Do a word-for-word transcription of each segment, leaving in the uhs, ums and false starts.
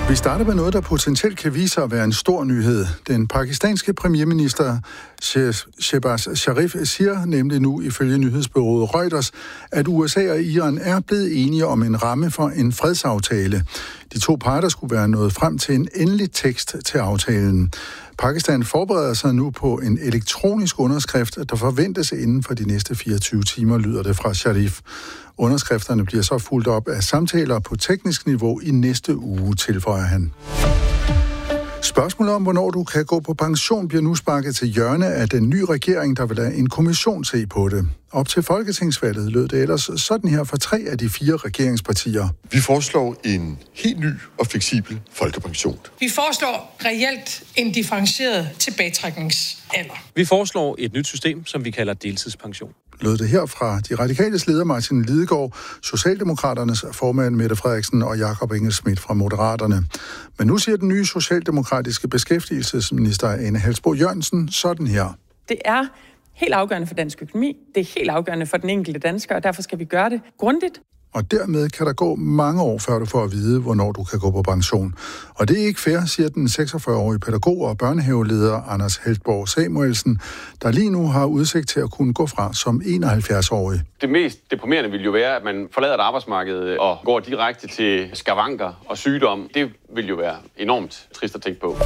Vi starter med noget, der potentielt kan vise sig at være en stor nyhed. Den pakistanske premierminister Shehbaz Sharif siger nemlig nu ifølge nyhedsbureauet Reuters, at U S A og Iran er blevet enige om en ramme for en fredsaftale. De to parter skulle være nået frem til en endelig tekst til aftalen. Pakistan forbereder sig nu på en elektronisk underskrift, der forventes inden for de næste fireogtyve timer, lyder det fra Sharif. Underskrifterne bliver så fulgt op af samtaler på teknisk niveau i næste uge, tilføjer han. Spørgsmålet om, hvornår du kan gå på pension, bliver nu sparket til hjørne af den nye regering, der vil lade en kommission se på det. Op til folketingsvalget lød det ellers sådan her for tre af de fire regeringspartier. Vi foreslår en helt ny og fleksibel folkepension. Vi foreslår reelt en differentieret tilbagetrækningsalder. Vi foreslår et nyt system, som vi kalder deltidspension. Lød det her fra de radikales leder Martin Lidegaard, Socialdemokraternes formand Mette Frederiksen og Jakob Engel-Schmidt fra Moderaterne. Men nu siger den nye socialdemokratiske beskæftigelsesminister Ane Halsboe-Jørgensen sådan her. Det er helt afgørende for dansk økonomi, det er helt afgørende for den enkelte dansker, og derfor skal vi gøre det grundigt. Og dermed kan der gå mange år, før du får at vide, hvornår du kan gå på pension. Og det er ikke fair, siger den seksogfyrre-årige pædagog og børnehaveleder Anders Heltborg Samuelsen, der lige nu har udsigt til at kunne gå fra som enoghalvfjerds-årig. Det mest deprimerende vil jo være, at man forlader et arbejdsmarked og går direkte til skavanker og sygdom. Det vil jo være enormt trist at tænke på.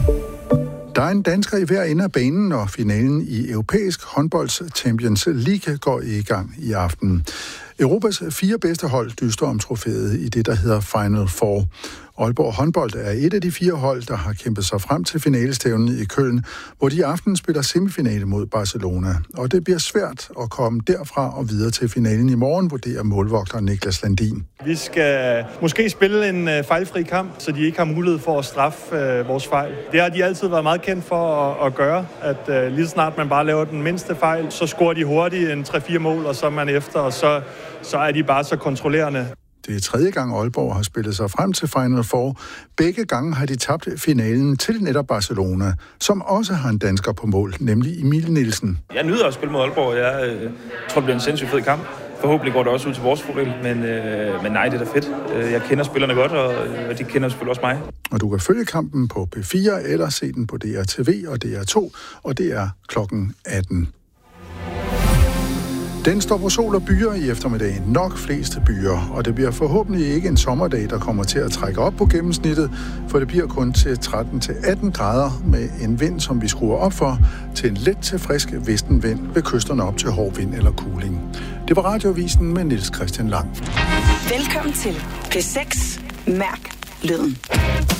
Der er en dansker i hver ende af banen, og finalen i Europæisk Håndbolds Champions League går i gang i aften. Europas fire bedste hold dyster om trofæet i det, der hedder Final Four. Aalborg Håndbold er et af de fire hold, der har kæmpet sig frem til finalestævnen i Køln, hvor de i aften spiller semifinale mod Barcelona. Og det bliver svært at komme derfra og videre til finalen i morgen, vurderer målvogter Niklas Landin. Vi skal måske spille en fejlfri kamp, så de ikke har mulighed for at straffe øh, vores fejl. Det har de altid været meget kendt for at, at gøre, at øh, lige snart man bare laver den mindste fejl, så scorer de hurtigt en tre fire mål, og så er man efter, og så, så er de bare så kontrollerende. Det er tredje gang Aalborg har spillet sig frem til Final Four. Begge gange har de tabt finalen til netop Barcelona, som også har en dansker på mål, nemlig Emil Nielsen. Jeg nyder at spille mod Aalborg. Jeg øh, tror, det bliver en sindssygt fed kamp. Forhåbentlig går det også ud til vores fordel, men, øh, men nej, det er da fedt. Jeg kender spillerne godt, og, og de kender selvfølgelig også mig. Og du kan følge kampen på P fire eller se den på D R T V og D R to, og det er klokken atten. Den står på sol og byer i eftermiddagen, nok fleste byer, og det bliver forhåbentlig ikke en sommerdag, der kommer til at trække op på gennemsnittet, for det bliver kun til tretten til atten grader med en vind, som vi skruer op for, til en let til frisk vestenvind ved kysterne op til hård vind eller kuling. Det var Radioavisen med Niels Christian Lang. Velkommen til P seks. Mærk lyden.